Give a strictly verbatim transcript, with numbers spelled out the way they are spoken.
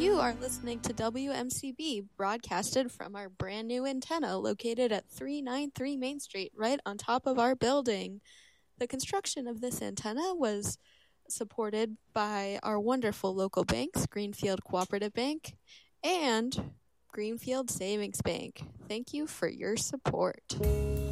You are listening to W M C B, broadcasted from our brand new antenna located at three ninety-three Main Street, right on top of our building. The construction of this antenna was supported by our wonderful local banks, Greenfield Cooperative Bank and Greenfield Savings Bank. Thank you for your support.